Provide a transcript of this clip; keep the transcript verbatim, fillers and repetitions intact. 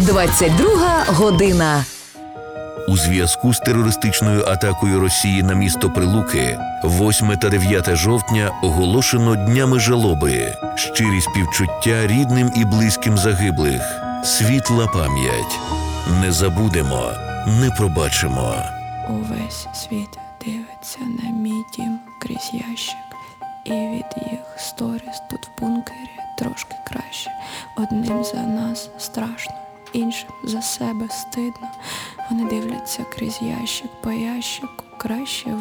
двадцять друга година. У зв'язку з терористичною атакою Росії на місто Прилуки восьме та дев'яте жовтня оголошено днями жалоби, щирі співчуття рідним і близьким загиблих, світла пам'ять. Не забудемо, не пробачимо. Увесь світ дивиться на мій дім крізь ящик, і від їх сторіс тут в бункері трошки краще. Одним за нас страшно, іншим за себе стидно. Вони дивляться крізь ящик по ящику, краще